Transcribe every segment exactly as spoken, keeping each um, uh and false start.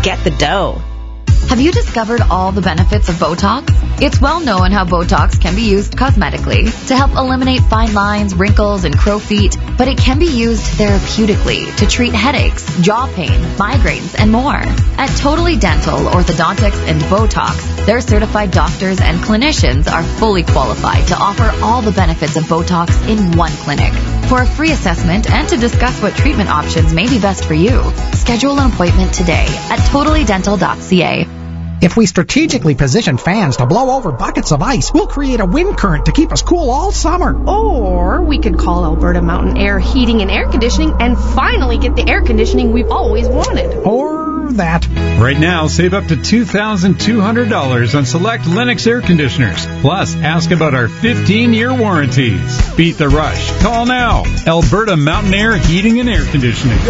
get the dough. Have you discovered all the benefits of Botox? It's well known how Botox can be used cosmetically to help eliminate fine lines, wrinkles, and crow's feet, but it can be used therapeutically to treat headaches, jaw pain, migraines, and more. At Totally Dental, Orthodontics, and Botox, their certified doctors and clinicians are fully qualified to offer all the benefits of Botox in one clinic. For a free assessment and to discuss what treatment options may be best for you, schedule an appointment today at totally dental dot c a. If we strategically position fans to blow over buckets of ice, we'll create a wind current to keep us cool all summer. Or we could call Alberta Mountain Air Heating and Air Conditioning and finally get the air conditioning we've always wanted. Or that. Right now, save up to two thousand two hundred dollars on select Lennox air conditioners. Plus, ask about our fifteen-year warranties. Beat the rush. Call now. Alberta Mountain Air Heating and Air Conditioning.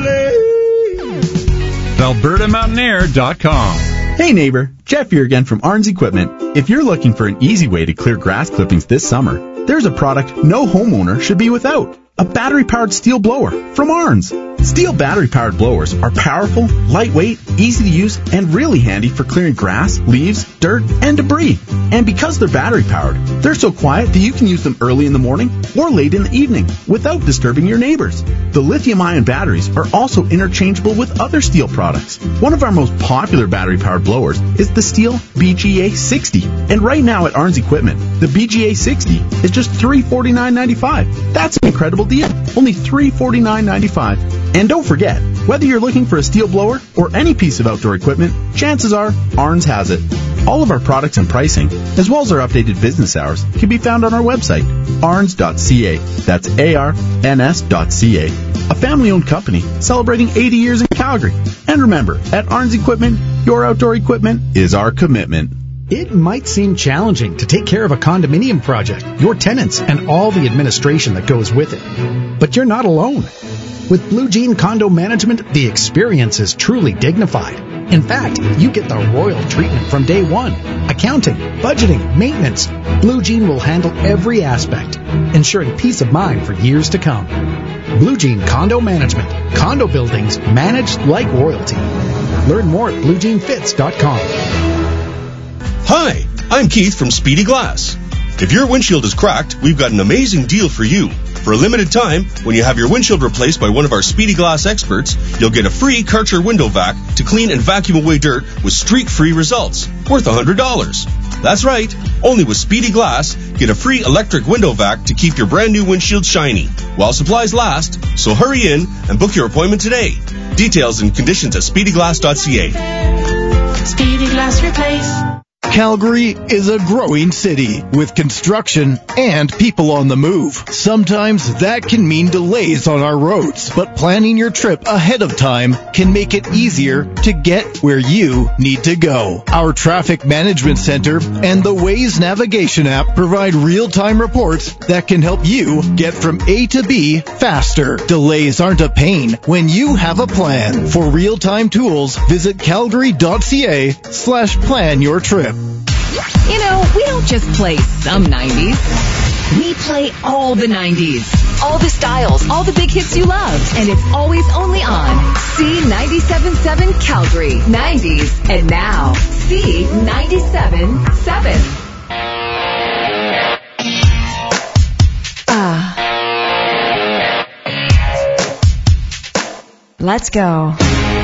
alberta mountain air dot com. Hey neighbor, Jeff here again from Arns Equipment. If you're looking for an easy way to clear grass clippings this summer, there's a product no homeowner should be without. A battery-powered steel blower from Arns. Steel battery-powered blowers are powerful, lightweight, easy to use, and really handy for clearing grass, leaves, dirt, and debris. And because they're battery-powered, they're so quiet that you can use them early in the morning or late in the evening without disturbing your neighbors. The lithium-ion batteries are also interchangeable with other steel products. One of our most popular battery-powered blowers is the Steel B G A sixty. And right now at Arns Equipment, the B G A sixty is just three hundred forty-nine dollars and ninety-five cents. That's an incredible deal. Only three hundred forty-nine dollars and ninety-five cents. And don't forget, whether you're looking for a steel blower or any piece of outdoor equipment, chances are Arns has it. All of our products and pricing, as well as our updated business hours, can be found on our website, arns dot c a. That's A R N S dot C A. A family-owned company celebrating eighty years in Calgary. And remember, at Arns Equipment, your outdoor equipment is our commitment. It might seem challenging to take care of a condominium project, your tenants, and all the administration that goes with it. But you're not alone. With Blue Jean Condo Management, the experience is truly dignified. In fact, you get the royal treatment from day one. Accounting, budgeting, maintenance. Blue Jean will handle every aspect, ensuring peace of mind for years to come. Blue Jean Condo Management. Condo buildings managed like royalty. Learn more at blue jean fits dot com. Hi, I'm Keith from Speedy Glass. If your windshield is cracked, we've got an amazing deal for you. For a limited time, when you have your windshield replaced by one of our Speedy Glass experts, you'll get a free Karcher window vac to clean and vacuum away dirt with streak-free results, worth one hundred dollars. That's right, only with Speedy Glass, get a free electric window vac to keep your brand new windshield shiny, while supplies last, so hurry in and book your appointment today. Details and conditions at speedy glass dot c a. Speedy Glass Replace. Calgary is a growing city with construction and people on the move. Sometimes that can mean delays on our roads, but planning your trip ahead of time can make it easier to get where you need to go. Our Traffic Management Center and the Waze navigation app provide real-time reports that can help you get from A to B faster. Delays aren't a pain when you have a plan. For real-time tools, visit calgary dot c a slash plan your trip. You know, we don't just play some nineties. We play all the nineties. All the styles, all the big hits you love. And it's always only on C ninety-seven point seven Calgary. nineties. And now, C ninety-seven point seven. Ah. Let's go.